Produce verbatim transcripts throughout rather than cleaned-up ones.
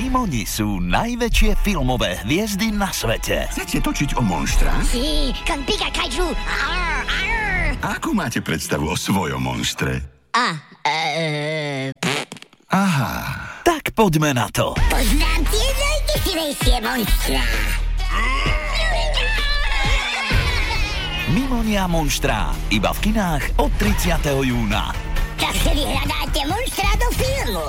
Mimoni sú najväčšie filmové hviezdy na svete. Chcete točiť o monštrách? Sí, con pica kaiju. Arr, arr. Akú máte predstavu o svojom monštre? A, e, Aha. Tak poďme na to. poznám tie najdesilejšie monštrá. Mimoni a monštrá. Iba v kinách od tridsiateho júna. Tak si vyhľadáte monštrá do filmu.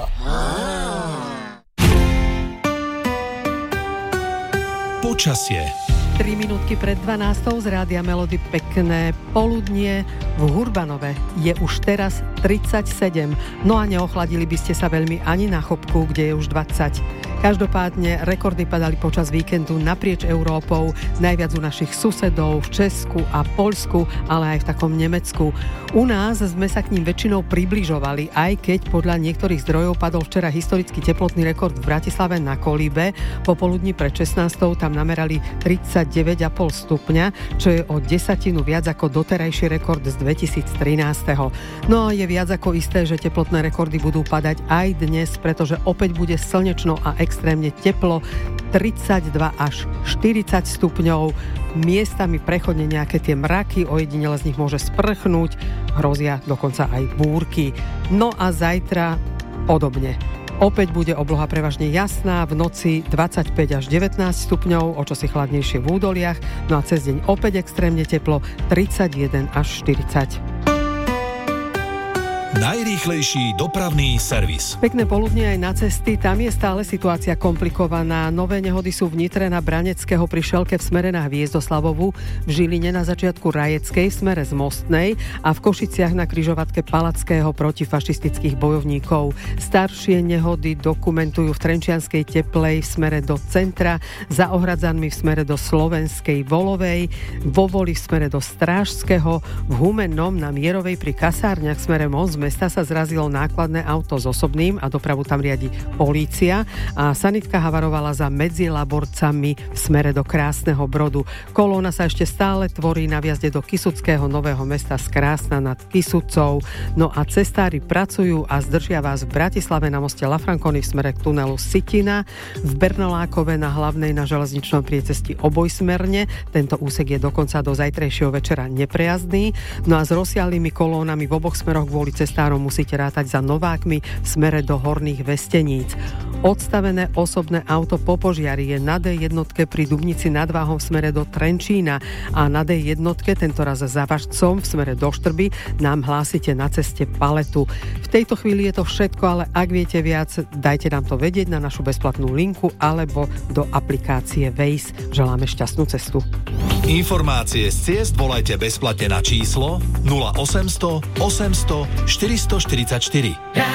Počasie. tri minútky pred dvanástou z Rádia Melody pekné poludnie. V Hurbanove je už teraz tridsaťsedem, no a neochladili by ste sa veľmi ani na Chopku, kde je už dvadsať. Každopádne rekordy padali počas víkendu naprieč Európou, najviac u našich susedov v Česku a Poľsku, ale aj v takom Nemecku. U nás sme sa k ním väčšinou približovali, aj keď podľa niektorých zdrojov padol včera historický teplotný rekord v Bratislave na Kolíbe. Popoludní pred šestnástou tam namerali tridsaťdeväť celá päť stupňa, čo je o desatinu viac ako doterajší rekord z dvetisíctrinásť. No a je viac ako isté, že teplotné rekordy budú padať aj dnes, pretože opäť bude slnečno a extrémne teplo, tridsaťdva až štyridsať stupňov, miestami prechodne nejaké tie mraky, ojedinele z nich môže sprchnúť, hrozia dokonca aj búrky. No a zajtra podobne. Opäť bude obloha prevažne jasná, v noci dvadsaťpäť až devätnásť stupňov, o čosi chladnejšie v údoliach, no a cez deň opäť extrémne teplo, tridsaťjeden až štyridsať. Najrýchlejší dopravný servis. Pekné poludnie aj na cesty, tam je stále situácia komplikovaná. Nové nehody sú v Nitre na Braneckého pri Šelke v smere na Hviezdoslavovu, v Žiline na začiatku Rajeckej v smere z Mostnej a v Košiciach na križovatke Palackého proti fašistických bojovníkov. Staršie nehody dokumentujú v Trenčianskej Teplej v smere do centra, za Ohradzanmi v smere do Slovenskej Volovej, vo Voli v smere do Strážského, v Humennom na Mierovej pri kasárniach v smere Most mesta sa zrazilo nákladné auto s osobným a dopravu tam riadi polícia a sanitka havarovala za Medzilaborcami v smere do Krásneho Brodu. Kolóna sa ešte stále tvorí na vjazde do Kysuckého Nového Mesta z Krásna nad Kysucou. No a cestári pracujú a zdržia vás v Bratislave na moste Lafranconi v smere k tunelu Sitina, v Bernolákove na hlavnej na železničnom priecesti obojsmerne. Tento úsek je dokonca do zajtrajšieho večera neprejazdný. No a s rozsiahlými kolónami v oboch smeroch kvôli cestárom musíte rátať za Novákmi v smere do Horných Vesteníc. Odstavené osobné auto po požiari je na dé jednotke pri Dubnici nad Váhom v smere do Trenčína a na dé jednotke, tentoraz za Važcom v smere do Štrby, nám hlásite na ceste paletu. V tejto chvíli je to všetko, ale ak viete viac, dajte nám to vedieť na našu bezplatnú linku alebo do aplikácie Waze. Želáme šťastnú cestu. Informácie z ciest volajte bezplatne na číslo nula osemsto osemsto štyristoštyridsaťštyri.